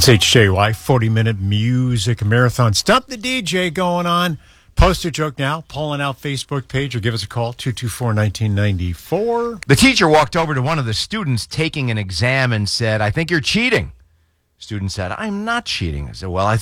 It's HJY, 40-minute music marathon. Stump the DJ going on. Post a joke now, pulling out Facebook page, or give us a call, 224-1994. The teacher walked over to one of the students taking an exam and said, "I think you're cheating." Student said, "I'm not cheating." I said, "Well, I